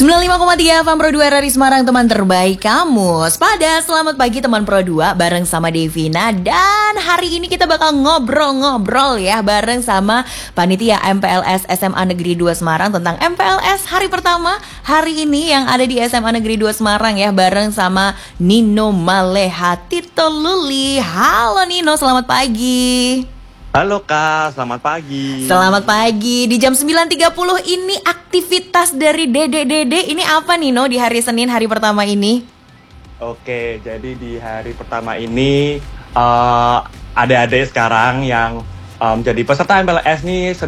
95,3 FM Pro 2 RRI Semarang, teman terbaik kamu. Sepada selamat pagi teman Pro 2 bareng sama Devina. Dan hari ini kita bakal ngobrol-ngobrol ya bareng sama panitia MPLS SMA Negeri 2 Semarang tentang MPLS hari pertama hari ini yang ada di SMA Negeri 2 Semarang ya, bareng sama Nino Maleha Tito Luli. Halo Nino, selamat pagi. Halo Kak, selamat pagi. Selamat pagi. Di jam 9.30 ini aktivitas dari Dede ini apa Nino di hari Senin hari pertama ini? Oke, jadi di hari pertama ini adik-adik sekarang yang jadi peserta MPLS nih